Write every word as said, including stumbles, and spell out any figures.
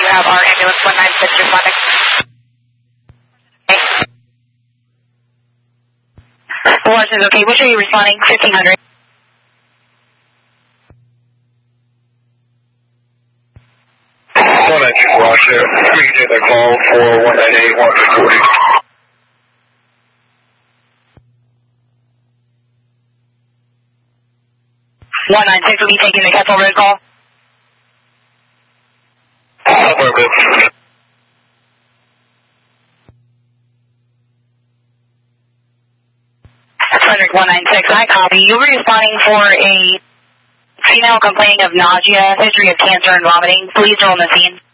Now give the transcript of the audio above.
have our ambulance one nine six responding. Okay. Washington, okay, which are you responding? fifteen hundred. one nine six Washington, reaching the call for one nine eight one forty. one nine six will be taking the Keppel Road call. Affirmative. Frederick one nine six, I copy. You'll be responding for a female complaining of nausea, history of cancer and vomiting. Please roll on the scene.